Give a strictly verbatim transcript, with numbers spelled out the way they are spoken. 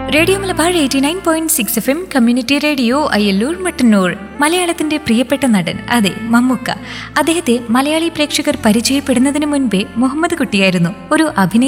Radio Malabar eighty nine point six F M community radio Ayyallur Mattannur. മലയാളത്തിന്റെ പ്രിയപ്പെട്ട നടൻ, അതെ, മമ്മൂക്ക. അദ്ദേഹത്തെ മലയാളി പ്രേക്ഷകർ പരിചയപ്പെടുന്നതിന് മുൻപേ മുഹമ്മദ് കുട്ടിയായിരുന്നു ഒരു അഭിനയ